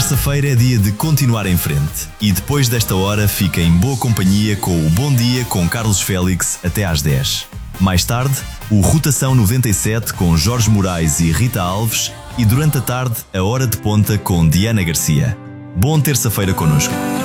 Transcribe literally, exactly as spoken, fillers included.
Terça-feira é dia de continuar em frente. E depois desta hora fica em boa companhia com o Bom Dia com Carlos Félix até às dez. Mais tarde, o Rotação noventa e sete com Jorge Moraes e Rita Alves. E durante a tarde, a Hora de Ponta com Diana Garcia. Bom terça-feira connosco.